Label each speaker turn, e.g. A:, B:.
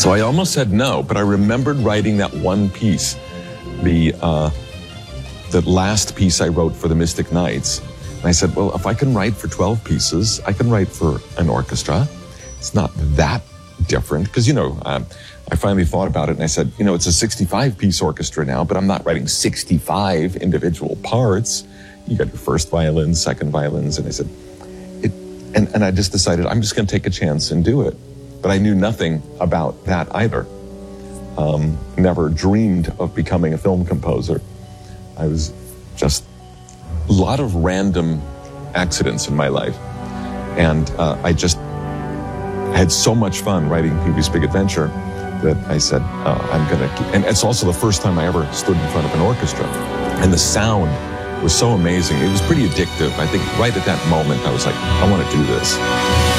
A: So I almost said no, but I remembered writing that one piece, that last piece I wrote for the Mystic Knights. And I said, well, if I can write for 12 pieces, I can write for an orchestra. It's not that different, because, I finally thought about it and I said, it's a 65-piece orchestra now, but I'm not writing 65 individual parts. You got your first violins, second violins, and I said, and I just decided I'm just going to take a chance and do it. But I knew nothing about that either. Never dreamed of becoming a film composer. I was just a lot of random accidents in my life. And I just had so much fun writing Pee-wee's Big Adventure that I said, I'm going to... And it's also the first time I ever stood in front of an orchestra. And the sound was so amazing. It was pretty addictive. I think right at that moment, I was like, I want to do this.